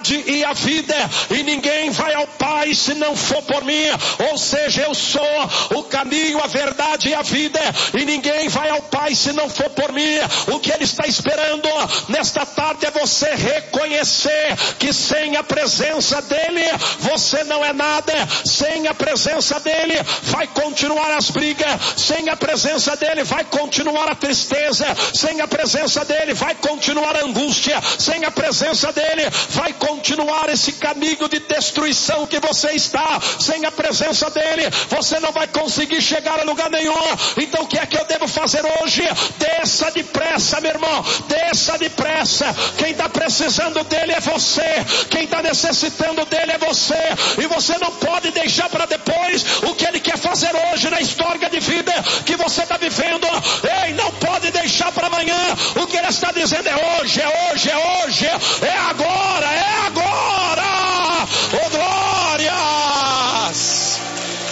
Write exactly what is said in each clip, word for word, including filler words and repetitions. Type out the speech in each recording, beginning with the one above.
verdade e a vida, e ninguém vai ao Pai se não for por mim. Ou seja, eu sou o caminho, a verdade e a vida, e ninguém vai ao Pai se não for por mim. O que Ele está esperando nesta tarde é você reconhecer que sem a presença dEle você não é nada. Sem a presença dEle vai continuar as brigas, sem a presença dEle vai continuar a tristeza, sem a presença dEle vai continuar a angústia, sem a presença dEle vai continuar esse caminho de destruição que você está. Sem a presença dEle você não vai conseguir chegar a lugar nenhum. Então o que é que eu devo fazer hoje? Desça depressa, meu irmão, desça depressa. Quem está precisando dEle é você, quem está necessitando dEle é você, e você não pode deixar para depois o que Ele quer fazer hoje na história de vida que você está vivendo. Ei, não pode deixar para amanhã. O que Ele está dizendo é hoje, é hoje, é hoje, é agora, é agora. Oh, glórias!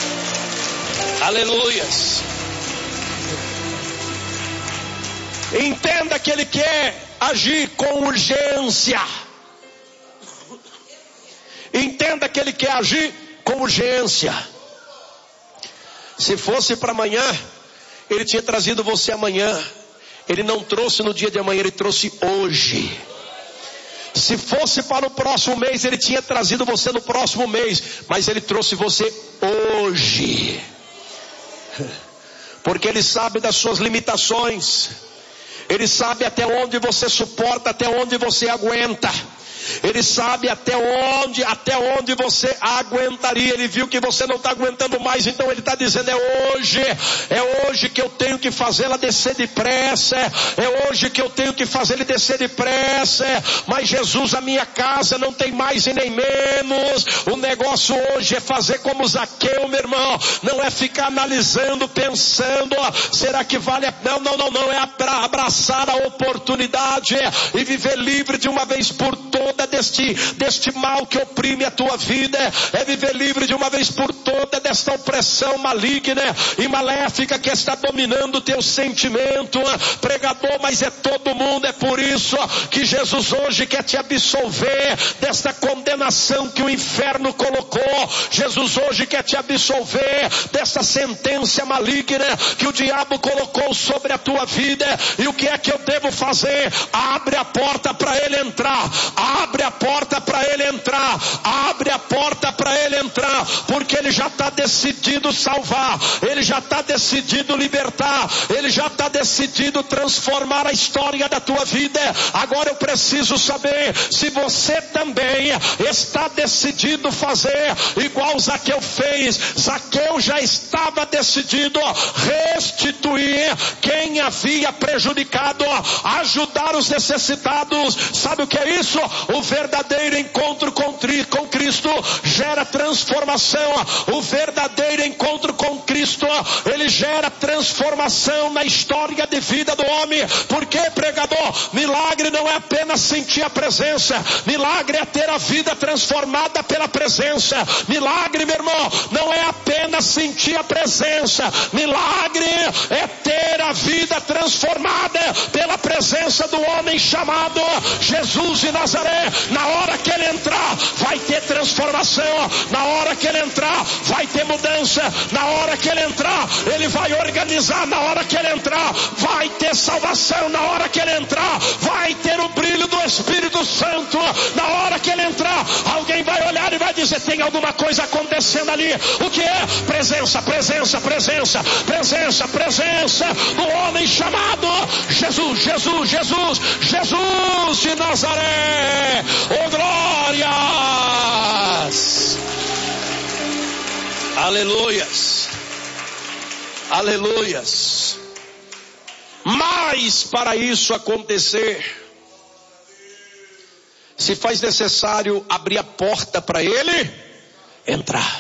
Aleluias! Entenda que Ele quer agir com urgência. Entenda que Ele quer agir com urgência. Se fosse para amanhã, Ele tinha trazido você amanhã. Ele não trouxe no dia de amanhã, Ele trouxe hoje. Se fosse para o próximo mês, Ele tinha trazido você no próximo mês, mas Ele trouxe você hoje. Porque Ele sabe das suas limitações. Ele sabe até onde você suporta, até onde você aguenta. Ele sabe até onde, até onde você aguentaria. Ele viu que você não está aguentando mais, então Ele está dizendo: é hoje, é hoje que eu tenho que fazê-la descer depressa, é hoje que eu tenho que fazer ele descer depressa. Mas Jesus, a minha casa não tem mais e nem menos. O negócio hoje é fazer como Zaqueu, meu irmão, não é ficar analisando, pensando, será que vale a... não, não, não, não, é abraçar a oportunidade e viver livre de uma vez por todas Deste, deste mal que oprime a tua vida. É viver livre de uma vez por toda desta opressão maligna e maléfica que está dominando o teu sentimento. Pregador, mas é todo mundo. É por isso que Jesus hoje quer te absolver desta condenação que o inferno colocou. Jesus hoje quer te absolver desta sentença maligna que o diabo colocou sobre a tua vida. E o que é que eu devo fazer? Abre a porta para ele entrar. Abre a porta para ele entrar. Abre a porta para ele entrar. Porque ele já está decidido salvar. Ele já está decidido libertar. Ele já está decidido transformar a história da tua vida. Agora eu preciso saber se você também está decidido fazer igual Zaqueu fez. Zaqueu já estava decidido restituir quem havia prejudicado, ajudar os necessitados. Sabe o que é isso? O verdadeiro encontro com Cristo gera transformação. O verdadeiro encontro com Cristo, ele gera transformação na história de vida do homem. Por que, pregador? Milagre não é apenas sentir a presença. Milagre é ter a vida transformada pela presença. Milagre, meu irmão, não é apenas sentir a presença. Milagre é ter a vida transformada pela presença do homem chamado Jesus de Nazaré. Na hora que ele entrar, vai ter transformação. Na hora que ele entrar, vai ter mudança. Na hora que ele entrar, ele vai organizar. Na hora que ele entrar, vai ter salvação. Na hora que ele entrar, vai ter o brilho do Espírito Santo. Na hora que ele entrar, alguém vai olhar e vai dizer: tem alguma coisa acontecendo ali. O que é? Presença, presença, presença, presença, presença do homem chamado Jesus, Jesus, Jesus, Jesus de Nazaré. Oh, glórias! Aleluias! Aleluias! Mas para isso acontecer, se faz necessário abrir a porta para ele entrar.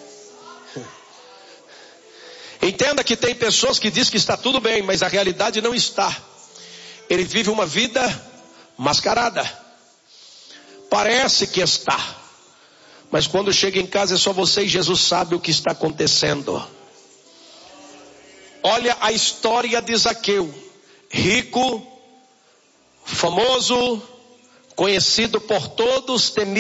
Entenda que tem pessoas que dizem que está tudo bem, mas a realidade não está. Ele vive uma vida mascarada. Parece que está, mas quando chega em casa é só você e Jesus sabe o que está acontecendo. Olha a história de Zaqueu, rico, famoso, conhecido por todos, temido.